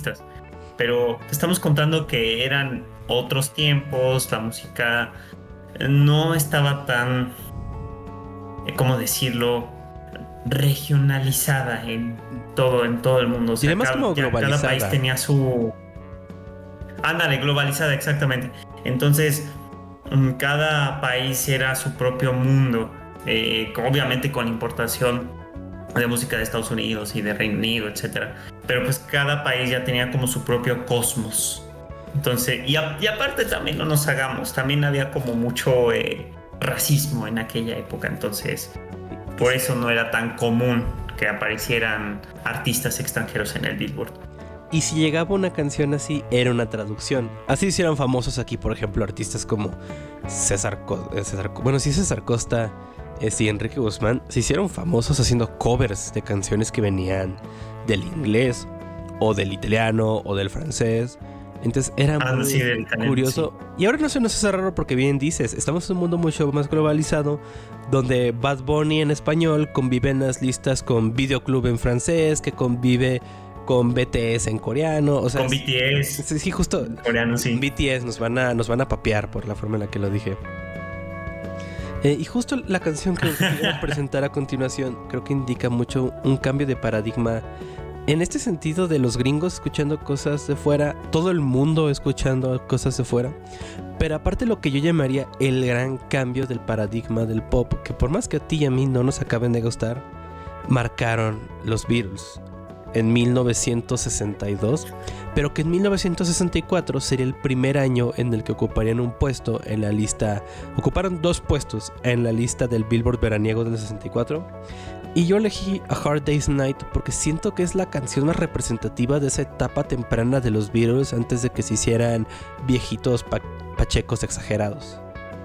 artistas. Pero estamos contando que eran otros tiempos, la música no estaba tan, ¿cómo decirlo?, regionalizada en todo el mundo. O sea, Diré más como globalizada. Cada país tenía su... Ándale, globalizada, exactamente. Entonces, cada país era su propio mundo, obviamente con importación de música de Estados Unidos y de Reino Unido, etcétera. Pero pues cada país ya tenía como su propio cosmos. Entonces, y aparte también no nos hagamos, también había como mucho racismo en aquella época, entonces por eso no era tan común que aparecieran artistas extranjeros en el Billboard. Y si llegaba una canción así, era una traducción. Así hicieron famosos aquí, por ejemplo, artistas como César Costa y Enrique Guzmán. Se hicieron famosos haciendo covers de canciones que venían del inglés, o del italiano, o del francés. Entonces era muy curioso. Sí. Y ahora no se nos hace raro porque bien dices, estamos en un mundo mucho más globalizado, donde Bad Bunny en español convive en las listas con Videoclub en francés, que convive con BTS en coreano, o sea, con BTS. Sí, justo. Coreano, sí. BTS nos van a papear por la forma en la que lo dije. Y justo la canción que voy a presentar a continuación creo que indica mucho un cambio de paradigma en este sentido de los gringos escuchando cosas de fuera, todo el mundo escuchando cosas de fuera, pero aparte lo que yo llamaría el gran cambio del paradigma del pop, que por más que a ti y a mí no nos acaben de gustar, marcaron los Beatles en 1962, pero que en 1964 sería el primer año en el que ocuparían un puesto en la lista, ocuparon 2 puestos en la lista del Billboard veraniego del 64. Y yo elegí A Hard Day's Night porque siento que es la canción más representativa de esa etapa temprana de los Beatles antes de que se hicieran viejitos pachecos exagerados.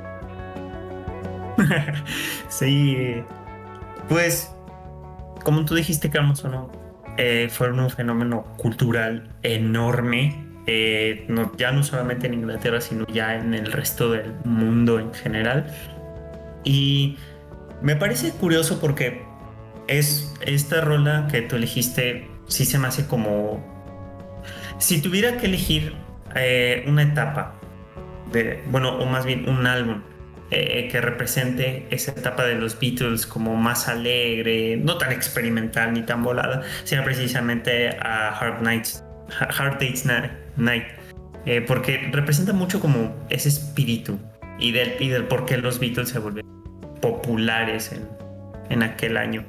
Sí, pues como tú dijiste, Carlos, ¿o no? Fueron un fenómeno cultural enorme, ya no solamente en Inglaterra, sino ya en el resto del mundo en general. Y me parece curioso porque esta rola que tú elegiste, sí se me hace como... Si tuviera que elegir una etapa, o más bien un álbum, que represente esa etapa de los Beatles como más alegre, no tan experimental ni tan volada, sería precisamente a Hard Day's Night, porque representa mucho como ese espíritu y del por qué los Beatles se volvieron populares en aquel año.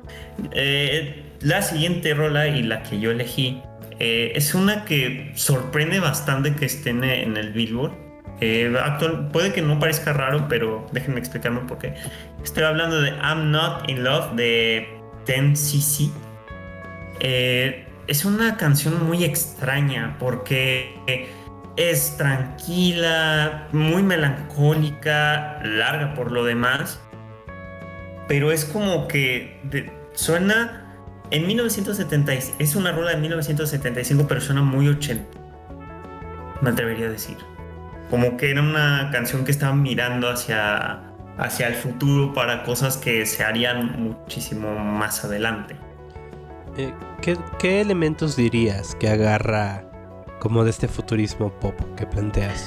La siguiente rola y la que yo elegí es una que sorprende bastante que esté en el Billboard. Puede que no parezca raro, pero déjenme explicarme por qué. Estoy hablando de I'm Not in Love de 10cc. Es una canción muy extraña porque es tranquila, muy melancólica, larga por lo demás, pero es como que suena en 1970, es una rola de 1975, pero suena muy 80, me atrevería a decir. Como que era una canción que estaba mirando hacia el futuro para cosas que se harían muchísimo más adelante. ¿Qué elementos dirías que agarra como de este futurismo pop que planteas?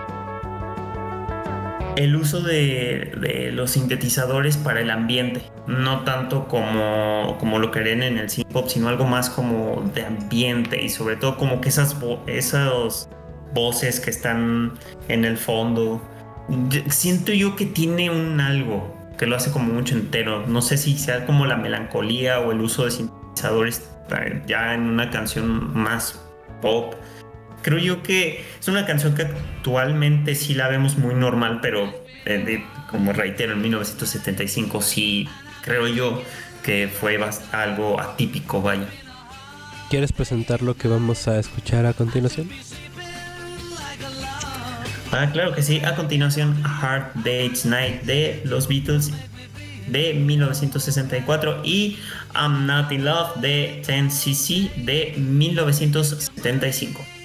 El uso de los sintetizadores para el ambiente, no tanto como lo querían en el synth pop, sino algo más como de ambiente, y sobre todo como que esas voces que están en el fondo. Siento yo que tiene un algo que lo hace como mucho entero. No sé si sea como la melancolía o el uso de sintetizadores ya en una canción más pop. Creo yo que es una canción que actualmente sí la vemos muy normal, pero como reitero, en 1975 sí creo yo que fue algo atípico, vaya. ¿Quieres presentar lo que vamos a escuchar a continuación? Claro que sí. A continuación, A Hard Day's Night de los Beatles de 1964 y I'm Not in Love de 10cc de 1975.